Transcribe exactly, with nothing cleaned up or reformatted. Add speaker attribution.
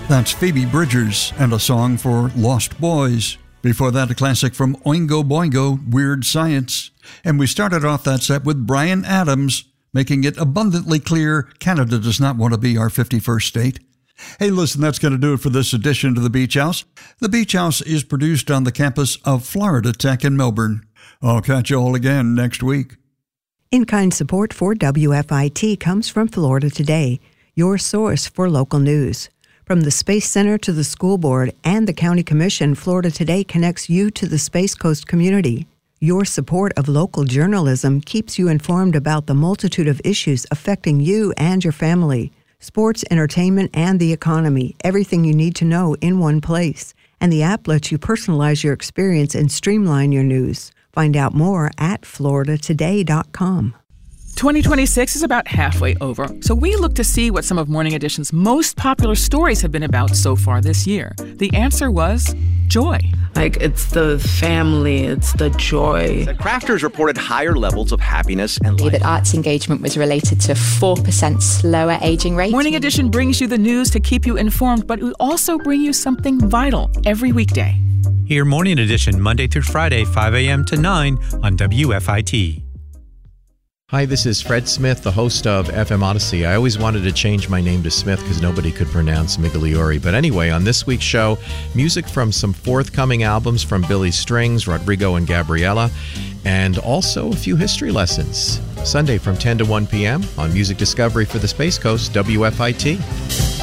Speaker 1: That's Phoebe Bridgers and a song for Lost Boys. Before that, a classic from Oingo Boingo, Weird Science. And we started off that set with Bryan Adams, making it abundantly clear Canada does not want to be our fifty-first state. Hey, listen, that's going to do it for this edition of The Beach House. The Beach House is produced on the campus of Florida Tech in Melbourne. I'll catch you all again next week.
Speaker 2: In-kind support for W F I T comes from Florida Today, your source for local news. From the Space Center to the School Board and the County Commission, Florida Today connects you to the Space Coast community. Your support of local journalism keeps you informed about the multitude of issues affecting you and your family. Sports, entertainment, and the economy, everything you need to know in one place. And the app lets you personalize your experience and streamline your news. Find out more at florida today dot com.
Speaker 3: twenty twenty-six is about halfway over, so we look to see what some of Morning Edition's most popular stories have been about so far this year. The answer was joy.
Speaker 4: Like, it's the family, it's the joy.
Speaker 5: The crafters reported higher levels of happiness and life.
Speaker 6: That arts engagement was related to a four percent slower aging rate.
Speaker 3: Morning Edition brings you the news to keep you informed, but we also bring you something vital every weekday.
Speaker 7: Hear Morning Edition Monday through Friday, five a.m. to nine on W F I T.
Speaker 8: Hi, this is Fred Smith, the host of F M Odyssey. I always wanted to change my name to Smith because nobody could pronounce Migliore. But anyway, on this week's show, music from some forthcoming albums from Billy Strings, Rodrigo and Gabriela, and also a few history lessons. Sunday from ten to one p.m. on Music Discovery for the Space Coast, W F I T.